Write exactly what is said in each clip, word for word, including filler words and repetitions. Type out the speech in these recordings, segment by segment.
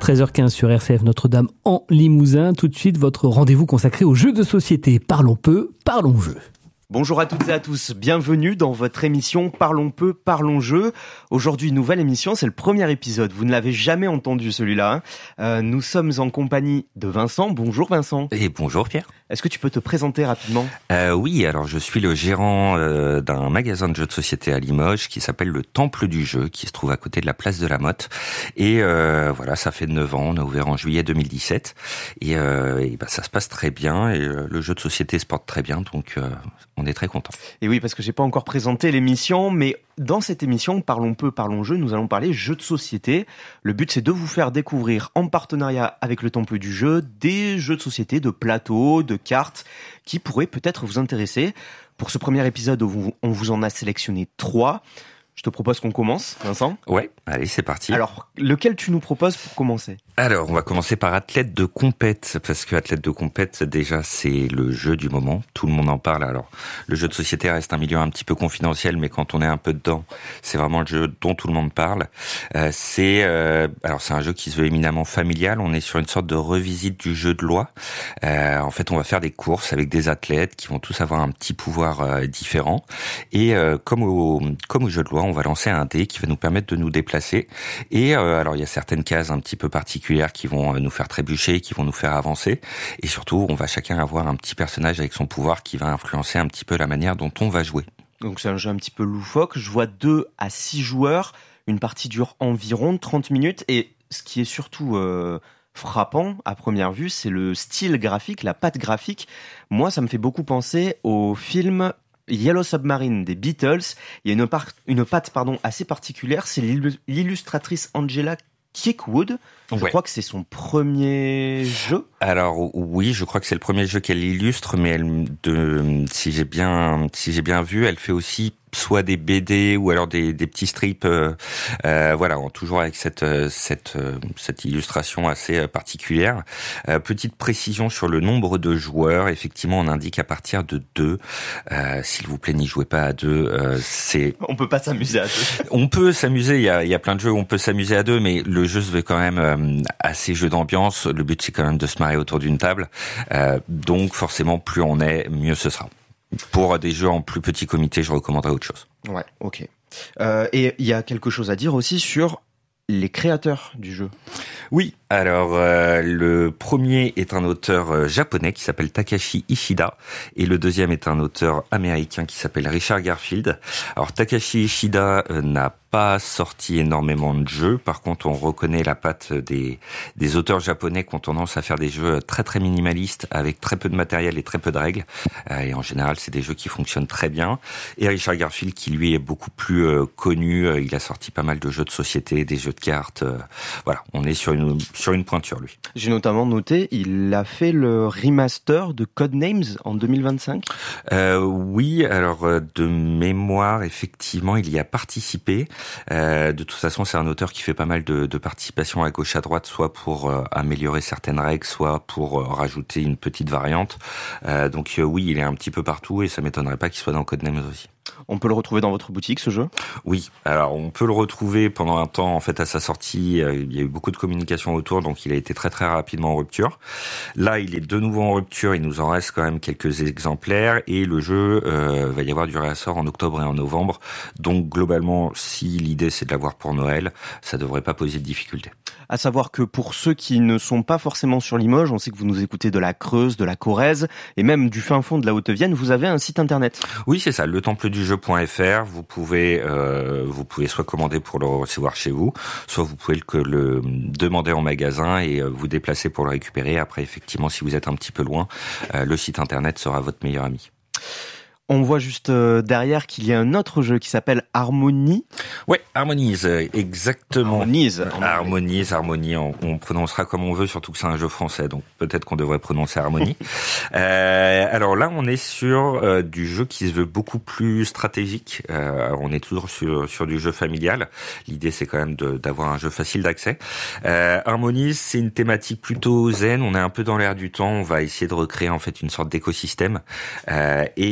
treize heures quinze sur R C F Notre-Dame en Limousin. Tout de suite, votre rendez-vous consacré aux jeux de société. Parlons peu, parlons jeux. Bonjour à toutes et à tous, bienvenue dans votre émission Parlons peu, parlons jeux. Aujourd'hui, nouvelle émission, c'est le premier épisode, vous ne l'avez jamais entendu celui-là. Hein. Euh, nous sommes en compagnie de Vincent. Bonjour Vincent. Et bonjour Pierre. Est-ce que tu peux te présenter rapidement ? euh, Oui, alors je suis le gérant euh, d'un magasin de jeux de société à Limoges qui s'appelle le Temple du Jeu, qui se trouve à côté de la place de la Motte. Et euh, voilà, ça fait neuf ans, on a ouvert en juillet deux mille dix-sept. Et, euh, et bah, ça se passe très bien et euh, le jeu de société se porte très bien, donc euh, on est très contents. Et oui, parce que j'ai pas encore présenté l'émission, mais dans cette émission, Parlons peu, parlons jeux, nous allons parler jeux de société. Le but, c'est de vous faire découvrir, en partenariat avec le Temple du Jeu, des jeux de société, de plateau, de cartes, qui pourraient peut-être vous intéresser. Pour ce premier épisode, on vous en a sélectionné trois. Je te propose qu'on commence, Vincent. Ouais, allez, c'est parti. Alors, lequel tu nous proposes pour commencer ? Alors, on va commencer par Athlète de compète, parce que Athlète de compète, déjà, c'est le jeu du moment. Tout le monde en parle. Alors, le jeu de société reste un milieu un petit peu confidentiel, mais quand on est un peu dedans, c'est vraiment le jeu dont tout le monde parle. Euh, c'est, euh, alors, c'est un jeu qui se veut éminemment familial. On est sur une sorte de revisite du jeu de loi. Euh, en fait, on va faire des courses avec des athlètes qui vont tous avoir un petit pouvoir euh, différent. Et euh, comme au, comme au jeu de loi, on va lancer un dé qui va nous permettre de nous déplacer. Et euh, alors, il y a certaines cases un petit peu particulières qui vont nous faire trébucher, qui vont nous faire avancer. Et surtout, on va chacun avoir un petit personnage avec son pouvoir qui va influencer un petit peu la manière dont on va jouer. Donc c'est un jeu un petit peu loufoque. Je vois deux à six joueurs. Une partie dure environ trente minutes. Et ce qui est surtout euh, frappant à première vue, c'est le style graphique, la patte graphique. Moi, ça me fait beaucoup penser au film Yellow Submarine des Beatles. Il y a une, par- une patte pardon, assez particulière. C'est l'illustratrice Angela Kirkwood. Je ouais. crois que c'est son premier jeu. Alors oui, je crois que c'est le premier jeu qu'elle illustre, mais elle, de, si j'ai bien, si j'ai bien vu, elle fait aussi soit des B D ou alors des, des petits strips, euh, euh, voilà, toujours avec cette cette cette illustration assez particulière. Euh, petite précision sur le nombre de joueurs. Effectivement, on indique à partir de deux. Euh, s'il vous plaît, n'y jouez pas à deux. Euh, c'est. On peut pas s'amuser à deux. On peut s'amuser. Il y a il y a plein de jeux où on peut s'amuser à deux, mais le jeu se veut quand même euh, assez jeu d'ambiance. Le but, c'est quand même de se marrer autour d'une table. Euh, donc, forcément, plus on est, mieux ce sera. Pour des jeux en plus petit comité, je recommanderais autre chose. Ouais, ok. Euh, et il y a quelque chose à dire aussi sur les créateurs du jeu. Oui, alors euh, le premier est un auteur euh, japonais qui s'appelle Takashi Ishida et le deuxième est un auteur américain qui s'appelle Richard Garfield. Alors Takashi Ishida euh, n'a pas sorti énormément de jeux, par contre on reconnaît la patte des des auteurs japonais qui ont tendance à faire des jeux très très minimalistes avec très peu de matériel et très peu de règles. Euh, et en général c'est des jeux qui fonctionnent très bien. Et Richard Garfield qui lui est beaucoup plus euh, connu, euh, il a sorti pas mal de jeux de société, des jeux de cartes. Euh, voilà, on est sur une sur une pointure lui. J'ai notamment noté, il a fait le remaster de Codenames en deux mille vingt-cinq. Euh, oui, alors de mémoire, effectivement, il y a participé. Euh, de toute façon, c'est un auteur qui fait pas mal de, de participation à gauche à droite, soit pour euh, améliorer certaines règles, soit pour euh, rajouter une petite variante. Euh, donc euh, oui, il est un petit peu partout et ça m'étonnerait pas qu'il soit dans Codenames aussi. On peut le retrouver dans votre boutique, ce jeu ? Oui, alors on peut le retrouver pendant un temps, en fait, à sa sortie, euh, il y a eu beaucoup de communication autour, donc il a été très très rapidement en rupture. Là, il est de nouveau en rupture, il nous en reste quand même quelques exemplaires, et le jeu euh, va y avoir du réassort en octobre et en novembre, donc globalement, si l'idée c'est de l'avoir pour Noël, ça devrait pas poser de difficulté. À savoir que pour ceux qui ne sont pas forcément sur Limoges, on sait que vous nous écoutez de la Creuse, de la Corrèze, et même du fin fond de la Haute-Vienne, vous avez un site internet. Oui, c'est ça, le temple du jeu point f r. Vous pouvez, euh, vous pouvez soit commander pour le recevoir chez vous, soit vous pouvez le, le demander en magasin et vous déplacer pour le récupérer. Après, effectivement, si vous êtes un petit peu loin, euh, le site internet sera votre meilleur ami. On voit juste derrière qu'il y a un autre jeu qui s'appelle Harmony. Ouais, Harmonize, exactement. Harmonize. Harmonize, Harmonie, on, on prononcera comme on veut, surtout que c'est un jeu français, donc peut-être qu'on devrait prononcer Harmonie. euh, alors là, on est sur euh, du jeu qui se veut beaucoup plus stratégique. Euh, on est toujours sur, sur du jeu familial. L'idée, c'est quand même de, d'avoir un jeu facile d'accès. Euh, Harmonize, c'est une thématique plutôt zen. On est un peu dans l'air du temps. On va essayer de recréer en fait une sorte d'écosystème. Euh, et euh,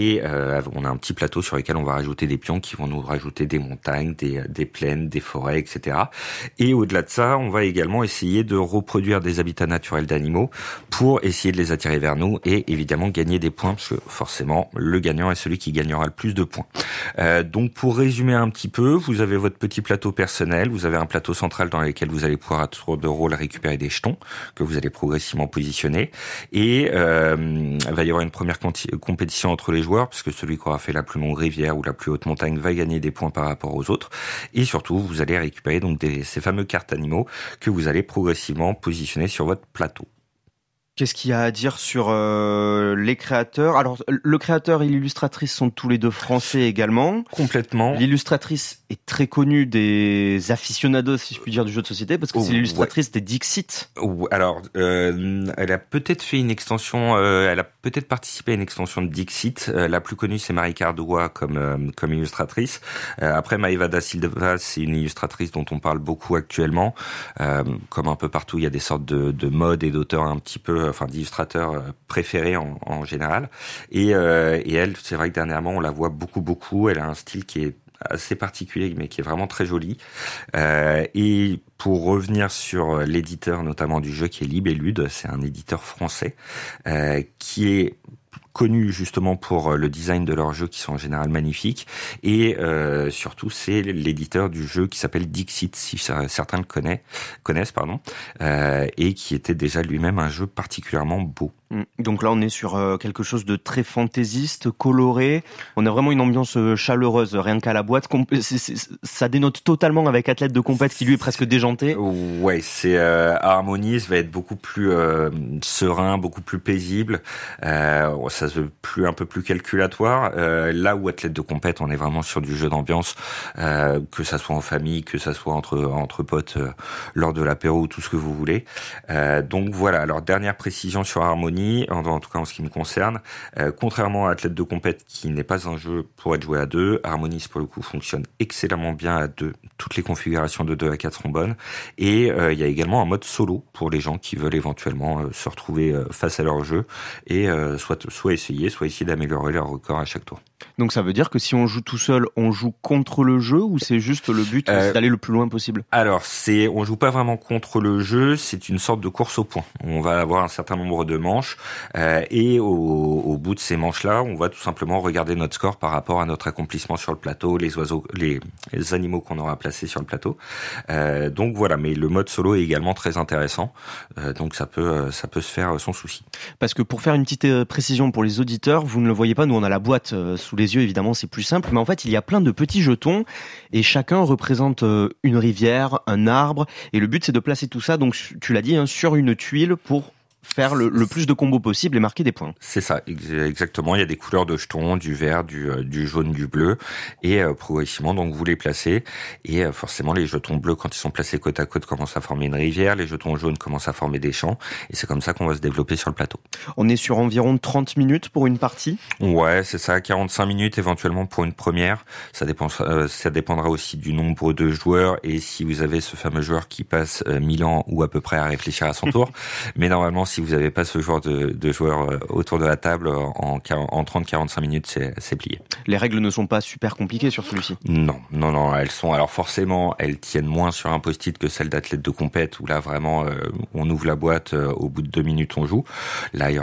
euh, on a un petit plateau sur lequel on va rajouter des pions qui vont nous rajouter des montagnes, des, des plaines, des forêts, et cetera. Et au-delà de ça, on va également essayer de reproduire des habitats naturels d'animaux pour essayer de les attirer vers nous et évidemment gagner des points, parce que forcément, le gagnant est celui qui gagnera le plus de points. Euh, donc pour résumer un petit peu, vous avez votre petit plateau personnel, vous avez un plateau central dans lequel vous allez pouvoir à tour de rôle récupérer des jetons que vous allez progressivement positionner et euh, il va y avoir une première compétition entre les joueurs parce que celui qui aura fait la plus longue rivière ou la plus haute montagne va gagner des points par rapport aux autres et surtout vous allez récupérer donc des, ces fameux cartes animaux que vous allez progressivement positionner sur votre plateau. Qu'est-ce qu'il y a à dire sur euh, les créateurs ? Alors, le créateur et l'illustratrice sont tous les deux français également. Complètement. L'illustratrice est très connue des aficionados, si je puis dire, du jeu de société, parce que oh, c'est l'illustratrice ouais. des Dixit. Alors, euh, elle a peut-être fait une extension, euh, elle a peut-être participé à une extension de Dixit. Euh, la plus connue, c'est Marie Cardoua comme euh, comme illustratrice. Euh, après, Maeva da Silva, c'est une illustratrice dont on parle beaucoup actuellement. Euh, comme un peu partout, il y a des sortes de, de modes et d'auteurs un petit peu enfin d'illustrateurs préférés en, en général. Et, euh, et elle, c'est vrai que dernièrement, on la voit beaucoup, beaucoup. Elle a un style qui est assez particulier, mais qui est vraiment très joli. Euh, et pour revenir sur l'éditeur, notamment du jeu, qui est Libellude, c'est un éditeur français euh, qui est connu justement pour le design de leurs jeux qui sont en général magnifiques et euh, surtout c'est l'éditeur du jeu qui s'appelle Dixit, si certains le connaissent, connaissent pardon, euh, et qui était déjà lui-même un jeu particulièrement beau. Donc là on est sur euh, quelque chose de très fantaisiste, coloré, on a vraiment une ambiance chaleureuse, rien qu'à la boîte, c'est, c'est, ça dénote totalement avec Athlète de compète qui lui est presque déjanté. Ouais, c'est euh, Harmonies va être beaucoup plus euh, serein, beaucoup plus paisible, euh, ça se veut plus un peu plus calculatoire. Euh, là où Athlète de compète, on est vraiment sur du jeu d'ambiance, euh, que ça soit en famille, que ça soit entre entre potes euh, lors de l'apéro ou tout ce que vous voulez. Euh, donc voilà. Alors dernière précision sur Harmonies. En, en tout cas en ce qui me concerne, euh, contrairement à Athlète de compète qui n'est pas un jeu pour être joué à deux, Harmonies pour le coup fonctionne excellemment bien à deux. Toutes les configurations de deux à quatre sont bonnes et il euh, y a également un mode solo pour les gens qui veulent éventuellement euh, se retrouver euh, face à leur jeu et euh, soit soit essayer, soit essayer d'améliorer leur record à chaque tour. Donc ça veut dire que si on joue tout seul, on joue contre le jeu ou c'est juste le but euh, c'est d'aller le plus loin possible ? Alors c'est, on joue pas vraiment contre le jeu, c'est une sorte de course au point. On va avoir un certain nombre de manches euh, et au, au bout de ces manches-là, on va tout simplement regarder notre score par rapport à notre accomplissement sur le plateau, les oiseaux, les, les animaux qu'on aura placés sur le plateau. Euh, donc voilà, mais le mode solo est également très intéressant, euh, donc ça peut ça peut se faire sans souci. Parce que pour faire une petite précision pour les auditeurs, vous ne le voyez pas, nous on a la boîte euh, sous les yeux, évidemment c'est plus simple, mais en fait il y a plein de petits jetons et chacun représente euh, une rivière, un arbre et le but c'est de placer tout ça, donc tu l'as dit, hein, sur une tuile pour faire le, le plus de combos possible et marquer des points. C'est ça, exactement. Il y a des couleurs de jetons, du vert, du, du jaune, du bleu, et euh, progressivement, donc vous les placez, et euh, forcément les jetons bleus, quand ils sont placés côte à côte, commencent à former une rivière, les jetons jaunes commencent à former des champs, et c'est comme ça qu'on va se développer sur le plateau. On est sur environ trente minutes pour une partie ? Ouais, c'est ça, quarante-cinq minutes éventuellement pour une première. Ça dépend, euh, ça dépendra aussi du nombre de joueurs, et si vous avez ce fameux joueur qui passe euh, mille ans ou à peu près à réfléchir à son tour, mais normalement, si vous n'avez pas ce genre de, de joueurs autour de la table, en, en trente à quarante-cinq minutes, c'est, c'est plié. Les règles ne sont pas super compliquées sur celui-ci ? Non, non, non, elles sont, alors forcément, elles tiennent moins sur un post-it que celles d'Athlète de compète, où là, vraiment, euh, on ouvre la boîte, euh, au bout de deux minutes, on joue. Là, il y